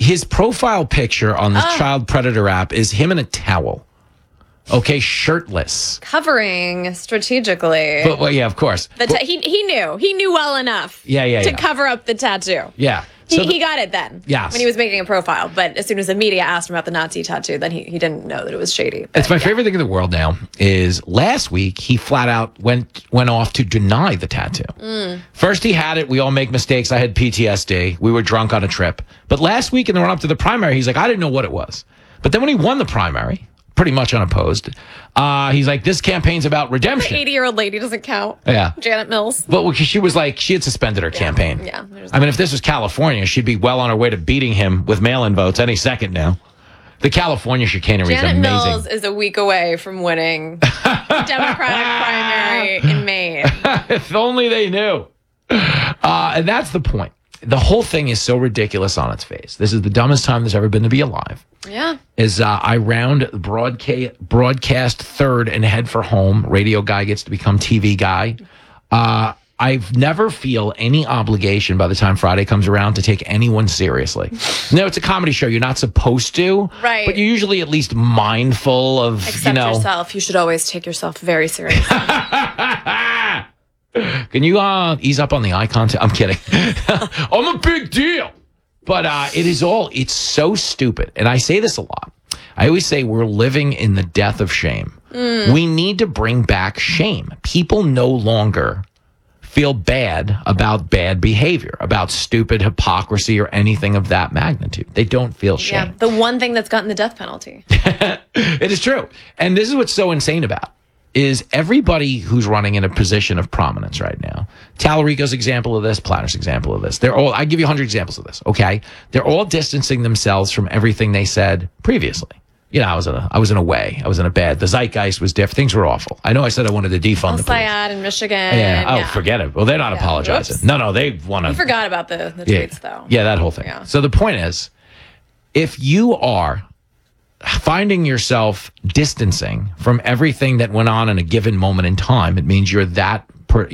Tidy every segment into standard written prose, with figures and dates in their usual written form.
his profile picture on this child predator app is him in a towel. Okay, shirtless. Covering strategically. But, well, yeah, of course. He knew. He knew well enough to cover up the tattoo. Yeah. He got it then. Yes. When he was making a profile. But as soon as the media asked him about the Nazi tattoo, then he didn't know that it was shady. But, it's my favorite thing in the world now is last week he flat out went off to deny the tattoo. First he had it. We all make mistakes. I had PTSD. We were drunk on a trip. But last week in the run up to the primary, he's like, I didn't know what it was. But then when he won the primary, pretty much unopposed, he's like, this campaign's about redemption. The 80-year-old lady doesn't count. Yeah. Janet Mills. But she was like, she had suspended her campaign. Yeah. I mean, if this was California, she'd be well on her way to beating him with mail-in votes any second now. The California chicanery is amazing. Janet Mills is a week away from winning the Democratic primary in Maine. If only they knew. And that's the point. The whole thing is so ridiculous on its face. This is the dumbest time there's ever been to be alive. Yeah. I round broadcast third and head for home. Radio guy gets to become TV guy. I've never feel any obligation by the time Friday comes around to take anyone seriously. No, it's a comedy show. You're not supposed to. Right. But you're usually at least mindful of, Except yourself. You should always take yourself very seriously. Can you ease up on the eye contact? I'm kidding. I'm a big deal. But it's so stupid. And I say this a lot. I always say we're living in the death of shame. We need to bring back shame. People no longer feel bad about bad behavior, about stupid hypocrisy or anything of that magnitude. They don't feel shame. Yeah, the one thing that's gotten the death penalty. It is true. And this is what's so insane about is everybody who's running in a position of prominence right now. Tallarico's example of this, Platter's example of this. I give you 100 examples of this, okay? They're all distancing themselves from everything they said previously. You know, I was in a way. I was in a bad. The zeitgeist was different. Things were awful. I know I said I wanted to defund the police. Al-Sayed in Michigan. Yeah. Forget it. Well, they're not apologizing. Oops. No, they want to. You forgot about the tweets, though. Yeah, that whole thing. Yeah. So the point is, if you are finding yourself distancing from everything that went on in a given moment in time, it means you're that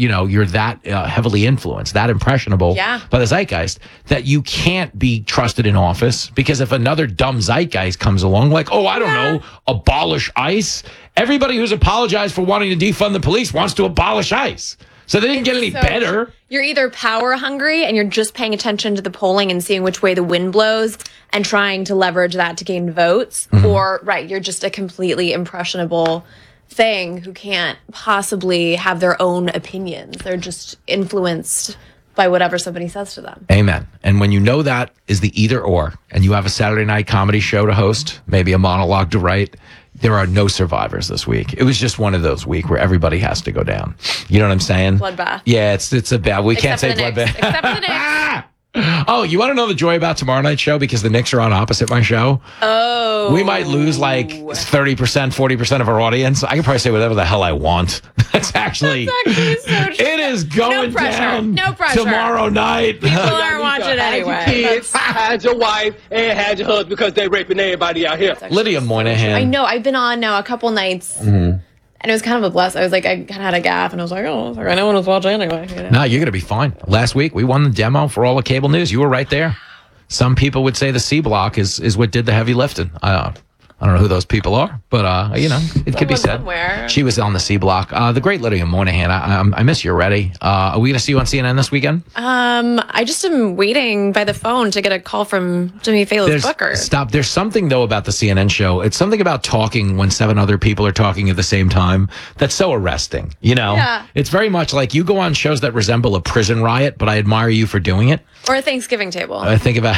heavily influenced, that impressionable by the zeitgeist, that you can't be trusted in office. Because if another dumb zeitgeist comes along, like, I don't know, abolish ICE. Everybody who's apologized for wanting to defund the police wants to abolish ICE. So they didn't get any better. You're either power hungry and you're just paying attention to the polling and seeing which way the wind blows and trying to leverage that to gain votes, or you're just a completely impressionable thing who can't possibly have their own opinions. They're just influenced by whatever somebody says to them. Amen. And when you know that is the either or, and you have a Saturday night comedy show to host, maybe a monologue to write, there are no survivors this week. It was just one of those weeks where everybody has to go down. You know what I'm saying? Bloodbath. Yeah, it's a bad. We can't say bloodbath. Except for the Knicks. Oh, you want to know the joy about tomorrow night's show? Because the Knicks are on opposite my show. Oh. We might lose like 30%, 40% of our audience. I can probably say whatever the hell I want. That's actually so true. It is going down No pressure. tomorrow night. People are watching anyway. Had your kids, had your wife, and had your husband because they raping everybody out here. Lydia Moynihan. I know. I've been on now a couple nights. And it was kind of a bless. I was like, I kind of had a gaffe, and I was like, no one was watching anyway. You know? No, you're going to be fine. Last week, we won the demo for all the cable news. You were right there. Some people would say the C Block is what did the heavy lifting. I don't know who those people are, but, it could be said. Somewhere. She was on the C Block. The great Lydia Moynihan. I miss you already. Are we going to see you on CNN this weekend? I just am waiting by the phone to get a call from Jimmy Fallon's Booker. Stop. There's something, though, about the CNN show. It's something about talking when 7 other people are talking at the same time that's so arresting, you know? Yeah. It's very much like you go on shows that resemble a prison riot, but I admire you for doing it. Or a Thanksgiving table. I think about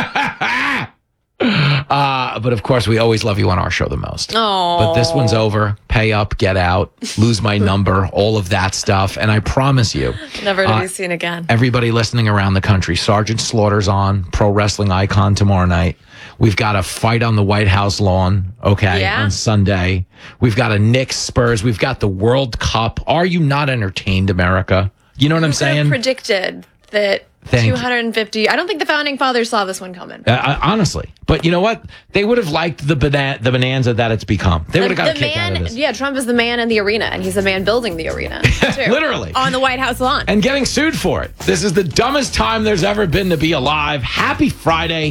but of course, we always love you on our show the most. Oh. But this one's over. Pay up, get out, lose my number, all of that stuff. And I promise you, never to be seen again. Everybody listening around the country, Sergeant Slaughter's on, pro wrestling icon tomorrow night. We've got a fight on the White House lawn, on Sunday. We've got a Knicks Spurs. We've got the World Cup. Are you not entertained, America? You know what I'm saying? Predicted that 250. I don't think the founding fathers saw this one coming. Honestly. But you know what? They would have liked the bonanza that it's become. They would have got a kick out of this. Yeah, Trump is the man in the arena, and he's the man building the arena, too. Literally. On the White House lawn. And getting sued for it. This is the dumbest time there's ever been to be alive. Happy Friday.